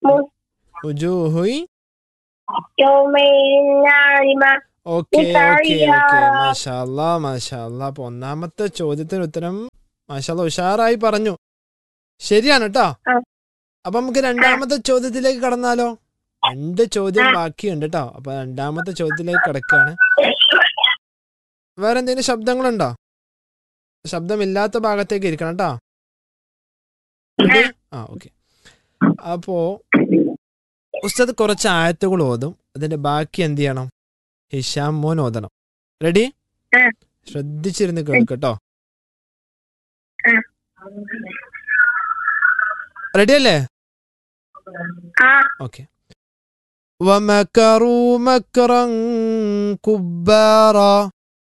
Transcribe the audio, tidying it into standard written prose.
ഉജൂഹുയ് يومئذ ناعمة okay okay لسعيها okay മാഷാ അല്ലാ മാഷാ അല്ലാ. അപ്പൊ ഒന്നാമത്തെ ചോദ്യത്തിന് ഉത്തരം മാഷാ അല്ലാ ഉഷാറായി പറഞ്ഞു. ശരിയാണ് കേട്ടോ. അപ്പൊ നമുക്ക് രണ്ടാമത്തെ ചോദ്യത്തിലേക്ക് കടന്നാലോ? 2 ചോദ്യം ബാക്കിയുണ്ട് കേട്ടോ. അപ്പൊ രണ്ടാമത്തെ ചോദ്യത്തിലേക്ക് കിടക്കാണ്. വേറെ എന്തെങ്കിലും ശബ്ദങ്ങളുണ്ടോ? ശബ്ദമില്ലാത്ത ഭാഗത്തേക്ക് ഇരിക്കണം കേട്ടോ. ഓക്കെ. അപ്പോ ഉസ്താദ് കുറച്ച് ആയത്തുകൾ ഓതും, അതിന്റെ ബാക്കി എന്ത് ചെയ്യണം? ഹിഷാം മോൻ ഓതണം. റെഡി? ശ്രദ്ധിച്ചിരുന്ന് കേൾക്കട്ടോ. റെഡി അല്ലേ? ഓക്കെ. ومكروا مكرا كبارا